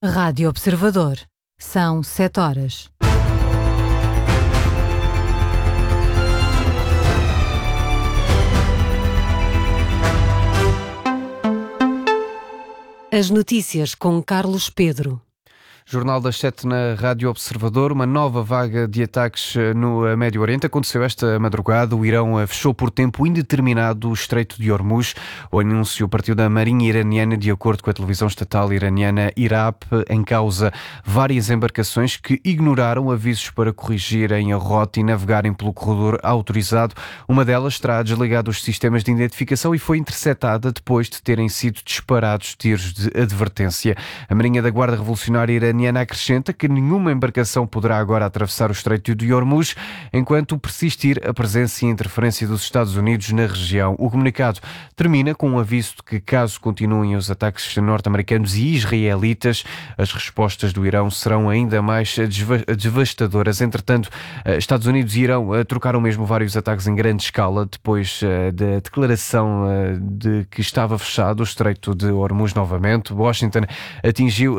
Rádio Observador. São 7 horas. As notícias com Carlos Pedro. Jornal das 7 na Rádio Observador. Uma nova vaga de ataques no Médio Oriente aconteceu esta madrugada. O Irão fechou por tempo indeterminado o Estreito de Hormuz. O anúncio partiu da Marinha iraniana, de acordo com a televisão estatal iraniana IRAP, em causa várias embarcações que ignoraram avisos para corrigirem a rota e navegarem pelo corredor autorizado. Uma delas terá desligado os sistemas de identificação e foi interceptada depois de terem sido disparados tiros de advertência. A Marinha da Guarda Revolucionária iraniana acrescenta que nenhuma embarcação poderá agora atravessar o Estreito de Hormuz enquanto persistir a presença e interferência dos Estados Unidos na região. O comunicado termina com um aviso de que, caso continuem os ataques norte-americanos e israelitas, as respostas do Irão serão ainda mais devastadoras. Entretanto, Estados Unidos e Irão trocaram mesmo vários ataques em grande escala depois da declaração de que estava fechado o Estreito de Hormuz novamente. Washington atingiu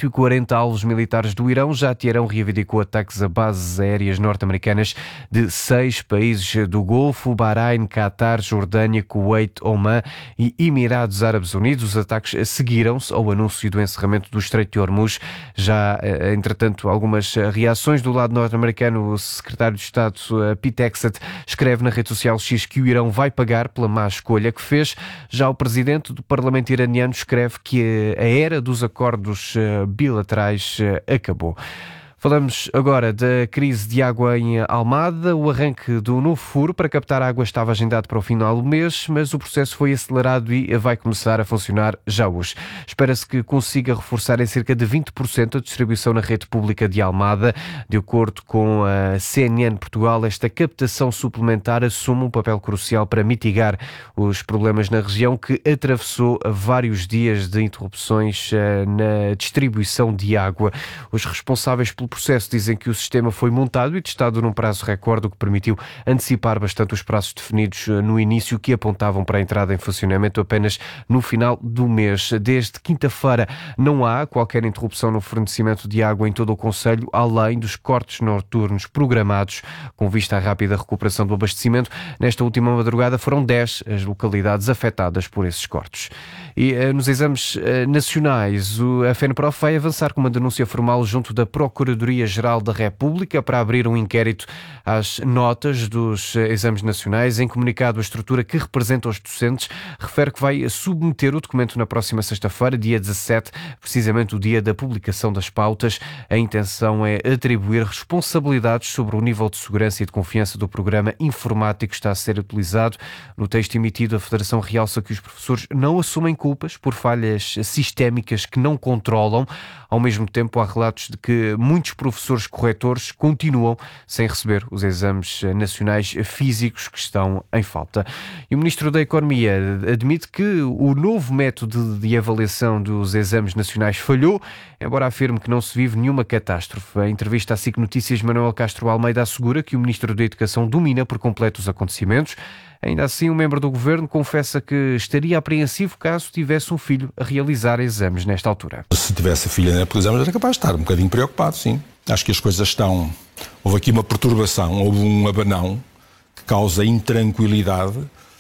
140 alvos militares do Irão. Já Teherão reivindicou ataques a bases aéreas norte-americanas de 6 países do Golfo: Bahrein, Qatar, Jordânia, Kuwait, Omã e Emirados Árabes Unidos. Os ataques seguiram-se ao anúncio do encerramento do Estreito de Hormuz. Já, entretanto, algumas reações do lado norte-americano. O secretário de Estado, Pete Hegseth, escreve na rede social X que o Irão vai pagar pela má escolha que fez. Já o presidente do Parlamento iraniano escreve que a era dos acordos bilaterais acabou. Falamos agora da crise de água em Almada. O arranque do novo furo para captar água estava agendado para o final do mês, mas o processo foi acelerado e vai começar a funcionar já hoje. Espera-se que consiga reforçar em cerca de 20% a distribuição na rede pública de Almada. De acordo com a CNN Portugal, esta captação suplementar assume um papel crucial para mitigar os problemas na região, que atravessou vários dias de interrupções na distribuição de água. Os responsáveis pelo processo dizem que o sistema foi montado e testado num prazo recorde, o que permitiu antecipar bastante os prazos definidos no início, que apontavam para a entrada em funcionamento apenas no final do mês. Desde quinta-feira não há qualquer interrupção no fornecimento de água em todo o concelho, além dos cortes noturnos programados com vista à rápida recuperação do abastecimento. Nesta última madrugada foram 10 as localidades afetadas por esses cortes. E nos exames nacionais, a FENPROF vai avançar com uma denúncia formal junto da Procuradoria-Geral da República para abrir um inquérito às notas dos exames nacionais. Em comunicado, a estrutura que representa os docentes refere que vai submeter o documento na próxima sexta-feira, dia 17, precisamente o dia da publicação das pautas. A intenção é atribuir responsabilidades sobre o nível de segurança e de confiança do programa informático que está a ser utilizado. No texto emitido, a Federação realça que os professores não assumem culpas por falhas sistémicas que não controlam. Ao mesmo tempo, há relatos de que muitos professores corretores continuam sem receber os exames nacionais físicos que estão em falta. E o Ministro da Economia admite que o novo método de avaliação dos exames nacionais falhou, embora afirme que não se vive nenhuma catástrofe. Em entrevista à SIC Notícias, Manuel Castro Almeida assegura que o Ministro da Educação domina por completo os acontecimentos. Ainda assim, um membro do Governo confessa que estaria apreensivo caso tivesse um filho a realizar exames nesta altura. Se tivesse a filha na época de exames, era capaz de estar um bocadinho preocupado, sim. Acho que as coisas estão... Houve aqui uma perturbação, houve um abanão que causa intranquilidade,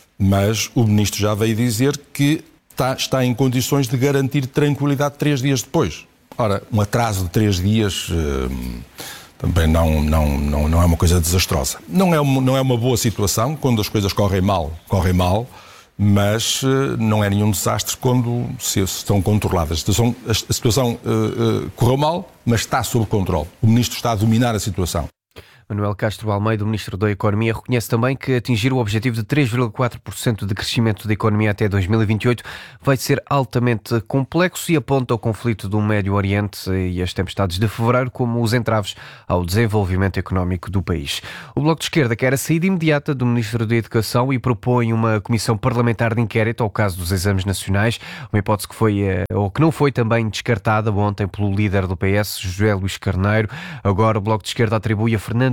mas o Ministro já veio dizer que está em condições de garantir tranquilidade 3 dias depois. Ora, um atraso de 3 dias... também não é uma coisa desastrosa. Não é uma boa situação quando as coisas correm mal, mas não é nenhum desastre quando se estão controladas. A situação correu mal, mas está sob controle. O Ministro está a dominar a situação. Manuel Castro Almeida, o Ministro da Economia, reconhece também que atingir o objetivo de 3,4% de crescimento da economia até 2028 vai ser altamente complexo e aponta o conflito do Médio Oriente e as tempestades de fevereiro como os entraves ao desenvolvimento económico do país. O Bloco de Esquerda quer a saída imediata do Ministro da Educação e propõe uma comissão parlamentar de inquérito ao caso dos exames nacionais, uma hipótese que foi ou que não foi também descartada ontem pelo líder do PS, José Luís Carneiro. Agora o Bloco de Esquerda atribui a Fernando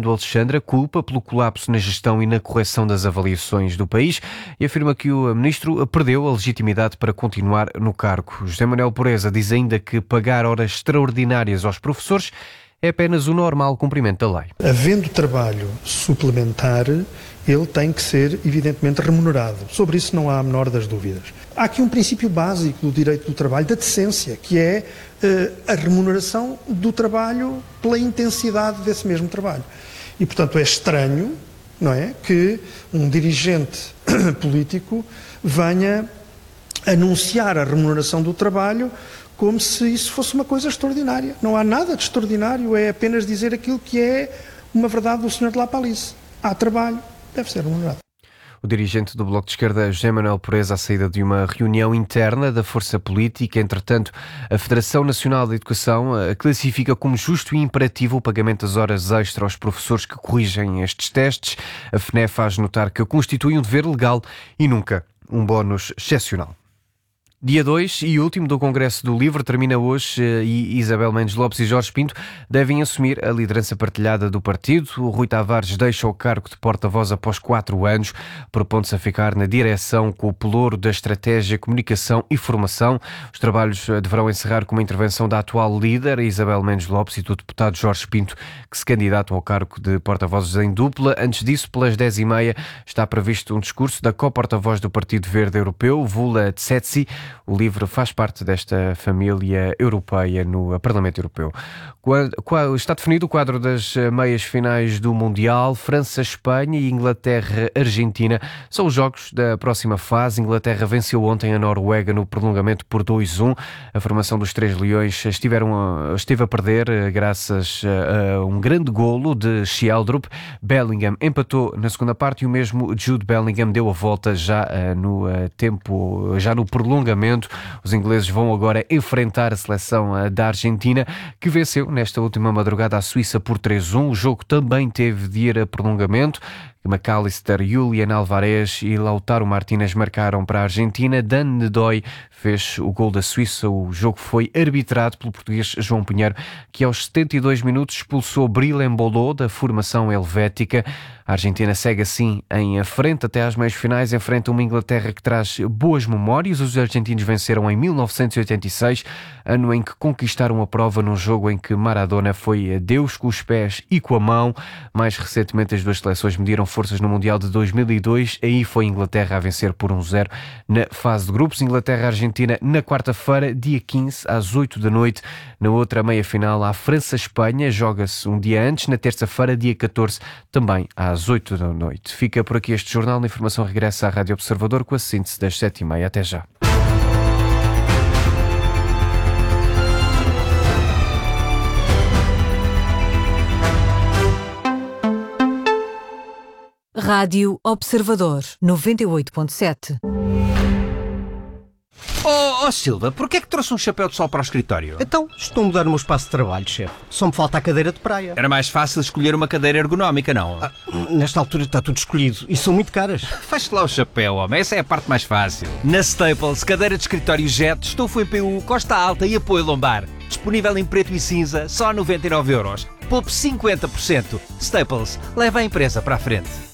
Fernando Alexandre a culpa pelo colapso na gestão e na correção das avaliações do país e afirma que o ministro perdeu a legitimidade para continuar no cargo. José Manuel Pureza diz ainda que pagar horas extraordinárias aos professores é apenas o normal cumprimento da lei. Havendo trabalho suplementar, ele tem que ser, evidentemente, remunerado. Sobre isso não há a menor das dúvidas. Há aqui um princípio básico do direito do trabalho, da decência, que é a remuneração do trabalho pela intensidade desse mesmo trabalho. E, portanto, é estranho, não é, que um dirigente político venha anunciar a remuneração do trabalho como se isso fosse uma coisa extraordinária. Não há nada de extraordinário, é apenas dizer aquilo que é uma verdade do Sr. de La Palice. Há trabalho, deve ser remunerado. O dirigente do Bloco de Esquerda, José Manuel Pureza, à saída de uma reunião interna da força política. Entretanto, a Federação Nacional da Educação classifica como justo e imperativo o pagamento das horas extra aos professores que corrigem estes testes. A FNE faz notar que constitui um dever legal e nunca um bónus excepcional. Dia 2 e último do Congresso do Livro termina hoje e Isabel Mendes Lopes e Jorge Pinto devem assumir a liderança partilhada do partido. O Rui Tavares deixa o cargo de porta-voz após 4 anos, propondo-se a ficar na direção com o pelouro da estratégia, comunicação e formação. Os trabalhos deverão encerrar com uma intervenção da atual líder, Isabel Mendes Lopes, e do deputado Jorge Pinto, que se candidatam ao cargo de porta-vozes em dupla. Antes disso, pelas 10h30, está previsto um discurso da co-porta-voz do Partido Verde Europeu, Vula Tsetsi. O Livro faz parte desta família europeia no Parlamento Europeu. Está definido o quadro das meias finais do Mundial. França, Espanha e Inglaterra, Argentina são os jogos da próxima fase. Inglaterra venceu ontem a Noruega no prolongamento por 2-1. A formação dos Três Leões esteve a perder graças a um grande golo de Sheldrup. Bellingham empatou na segunda parte e o mesmo Jude Bellingham deu a volta já no prolongamento. Os ingleses vão agora enfrentar a seleção da Argentina, que venceu nesta última madrugada a Suíça por 3-1. O jogo também teve de ir a prolongamento. McAllister, Julian Alvarez e Lautaro Martínez marcaram para a Argentina. Dan Nedoy fez o gol da Suíça. O jogo foi arbitrado pelo português João Pinheiro, que aos 72 minutos expulsou Bril Embolo da formação helvética. A Argentina segue assim em frente até às meias finais, enfrenta uma Inglaterra que traz boas memórias. Os argentinos venceram em 1986, ano em que conquistaram a prova num jogo em que Maradona foi Deus com os pés e com a mão. Mais recentemente, as duas seleções mediram forças no Mundial de 2002. Aí foi a Inglaterra a vencer por 1-0 na fase de grupos. Inglaterra-Argentina na quarta-feira, dia 15, às 8 da noite. Na outra meia-final, a França-Espanha joga-se um dia antes, na terça-feira, dia 14, também às 8 da noite. Fica por aqui este jornal. A informação regressa à Rádio Observador com a síntese das 7h30. Até já. Rádio Observador 98.7. Oh Silva, porquê é que trouxe um chapéu de sol para o escritório? Então, estou a mudar o meu espaço de trabalho, chefe. Só me falta a cadeira de praia. Era mais fácil escolher uma cadeira ergonómica, não? Nesta altura está tudo escolhido e são muito caras. Faz-te lá o chapéu, homem. Essa é a parte mais fácil. Na Staples, cadeira de escritório Jet, estofo em PU, costa alta e apoio lombar. Disponível em preto e cinza, só 99€. Poupe 50%. Staples, leva a empresa para a frente.